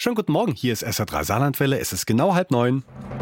Schönen guten Morgen, hier ist SR3 Saarlandwelle, es ist genau 8:30.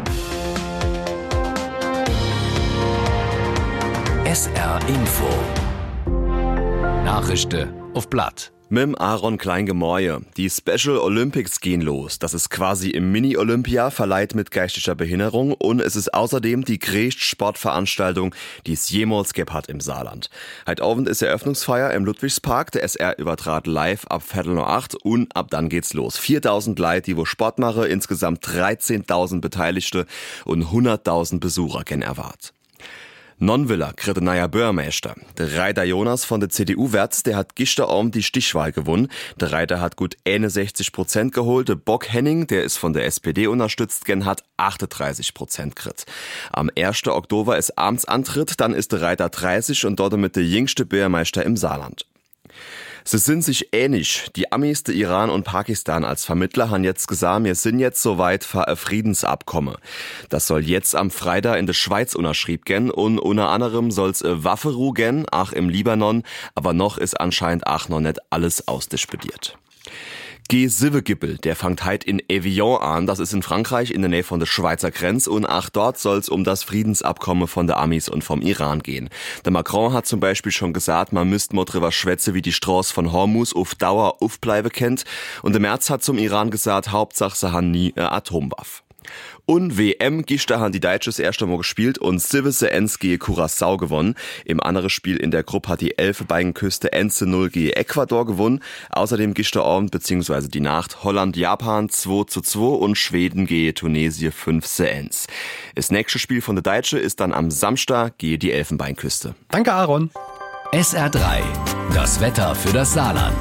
SR Info. Nachrichten auf Blatt. Mit dem Aaron Kleingemäue. Die Special Olympics gehen los. Das ist quasi im Mini-Olympia, verleiht mit geistiger Behinderung, und es ist außerdem die größte Sportveranstaltung, die es jemals gegeben hat im Saarland. Heute Abend ist Eröffnungsfeier im Ludwigspark. Der SR übertrat live ab 7:45 und ab dann geht's los. 4.000 Leute, die wo Sport machen, insgesamt 13.000 Beteiligte und 100.000 Besucher kennen erwartet. Nonwiller kriegt ein neuer Bürgermeister. Der Reiter Jonas von der CDU Wärts, der hat gestern Abend die Stichwahl gewonnen. Der Reiter hat gut 61% geholt. Der Bock Henning, der ist von der SPD unterstützt, hat 38% gekriegt. Am 1. Oktober ist Amtsantritt, dann ist der Reiter 30 und dort damit der jüngste Bürgermeister im Saarland. Sie sind sich ähnlich. Die Amis, der Iran und Pakistan als Vermittler haben jetzt gesagt, wir sind jetzt soweit für ein Friedensabkommen. Das soll jetzt am Freitag in der Schweiz unterschrieben gehen und unter anderem soll's Wafferu gehen, auch im Libanon, aber noch ist anscheinend auch noch nicht alles ausdisputiert. G7-Gipfel, der fängt heute in Evian an, das ist in Frankreich in der Nähe von der Schweizer Grenze, und auch dort soll's um das Friedensabkommen von der Amis und vom Iran gehen. Der Macron hat zum Beispiel schon gesagt, man müsste mal drüber schwätzen, wie die Straße von Hormuz auf Dauer aufbleiben kennt, und der Merz hat zum Iran gesagt, Hauptsache sie haben nie eine Atomwaffe. Und WM, gestern haben die Deutschen das erste Mal gespielt und 7:1 gegen Curaçao gewonnen. Im anderen Spiel in der Gruppe hat die Elfenbeinküste 1:0 gegen Ecuador gewonnen. Außerdem gestern Abend bzw. die Nacht Holland-Japan 2:2 und Schweden gegen Tunesien 5:1. Das nächste Spiel von der Deutschen ist dann am Samstag gegen die Elfenbeinküste. Danke, Aaron. SR3, das Wetter für das Saarland.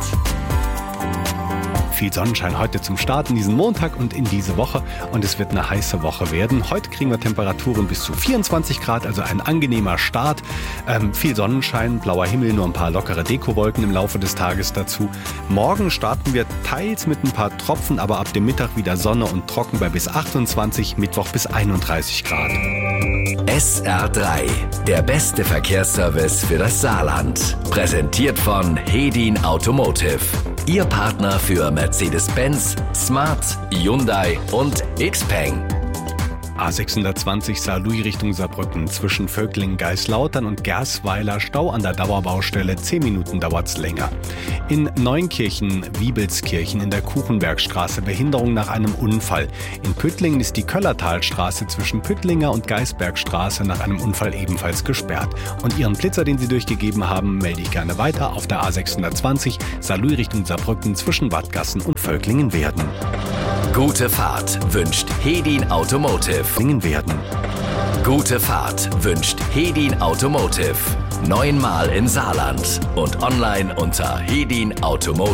Viel Sonnenschein heute zum Start in diesen Montag und in diese Woche, und es wird eine heiße Woche werden. Heute kriegen wir Temperaturen bis zu 24 Grad, also ein angenehmer Start. Viel Sonnenschein, blauer Himmel, nur ein paar lockere Dekowolken im Laufe des Tages dazu. Morgen starten wir teils mit ein paar Tropfen, aber ab dem Mittag wieder Sonne und trocken bei bis 28, Mittwoch bis 31 Grad. SR3, der beste Verkehrsservice für das Saarland. Präsentiert von Hedin Automotive. Ihr Partner für Mercedes-Benz, Smart, Hyundai und Xpeng. A620 Saarlouis Richtung Saarbrücken zwischen Völklingen-Geislautern und Gersweiler Stau an der Dauerbaustelle. 10 Minuten dauert's länger. In Neunkirchen-Wiebelskirchen in der Kuchenbergstraße Behinderung nach einem Unfall. In Püttlingen ist die Köllertalstraße zwischen Püttlinger und Geisbergstraße nach einem Unfall ebenfalls gesperrt. Und Ihren Blitzer, den Sie durchgegeben haben, melde ich gerne weiter auf der A620 Saarlouis Richtung Saarbrücken zwischen Wattgassen und Völklingen-Werden. Gute Fahrt wünscht Hedin Automotive. Werden. Gute Fahrt wünscht Hedin Automotive. 9-mal im Saarland und online unter hedinautomotive.de.